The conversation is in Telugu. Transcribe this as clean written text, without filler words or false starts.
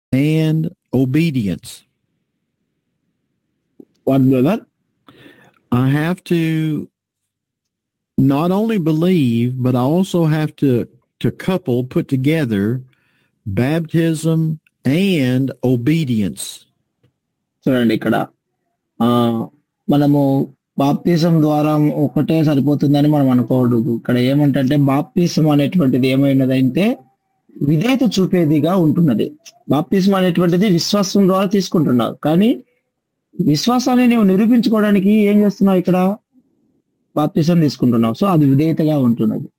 and obedience. What, brother? I have to not only believe, but I also have to put together baptism and obedience. చూడండి ఇక్కడ ఆ మనము బాప్తిజం ద్వారా ఒకటే సరిపోతుందని మనం అనుకోవద్దు. ఇక్కడ ఏమంటే బాప్తిజం అనేటువంటిది ఏమైనదంటే విధేయత చూపేదిగా ఉంటున్నది. బాప్తిజం అనేటువంటిది విశ్వాసం ద్వారా తీసుకుంటున్నావు, కానీ విశ్వాసాన్ని నువ్వు నిరూపించుకోవడానికి ఏం చేస్తున్నావు? ఇక్కడ బాప్తిజం తీసుకుంటున్నావు. సో అది విధేయతగా ఉంటున్నది.